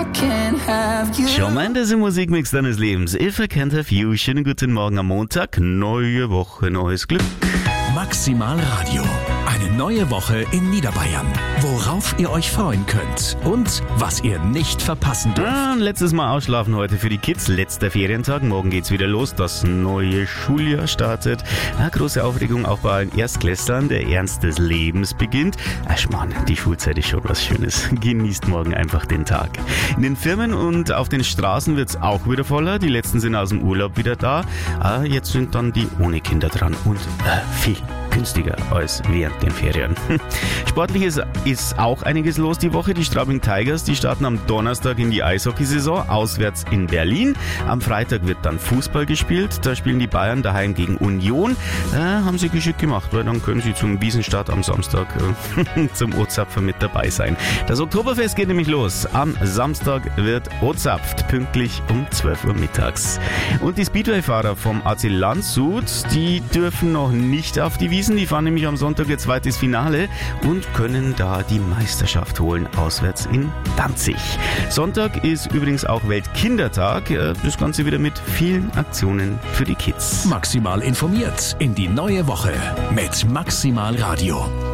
can't have you. Shawn Mendes im Musikmix deines Lebens. If I Can't Have You. Schönen guten Morgen am Montag. Neue Woche, neues Glück. Maximal Radio. Eine neue Woche in Niederbayern. Worauf ihr euch freuen könnt und was ihr nicht verpassen dürft. Letztes Mal ausschlafen heute für die Kids. Letzter Ferientag. Morgen geht's wieder los. Das neue Schuljahr startet. Große Aufregung auch bei allen Erstklässlern. Der Ernst des Lebens beginnt. Schmarrn, die Schulzeit ist schon was Schönes. Genießt morgen einfach den Tag. In den Firmen und auf den Straßen wird's auch wieder voller. Die letzten sind aus dem Urlaub wieder da. Jetzt sind dann die ohne Kinder dran und viel günstiger als während den Ferien. Sportlich ist auch einiges los die Woche. Die Straubing Tigers, die starten am Donnerstag in die Eishockeysaison, auswärts in Berlin. Am Freitag wird dann Fußball gespielt. Da spielen die Bayern daheim gegen Union. Haben sie geschickt gemacht, weil dann können sie zum Wiesenstart am Samstag zum O-Zapfer mit dabei sein. Das Oktoberfest geht nämlich los. Am Samstag wird O-Zapft, pünktlich um 12 Uhr mittags. Und die Speedway-Fahrer vom AC Landshut, die dürfen noch nicht auf die Wiesen. Die fahren nämlich am Sonntag ihr zweites Finale und können da die Meisterschaft holen, auswärts in Danzig. Sonntag ist übrigens auch Weltkindertag. Das Ganze wieder mit vielen Aktionen für die Kids. Maximal informiert in die neue Woche mit Maximal Radio.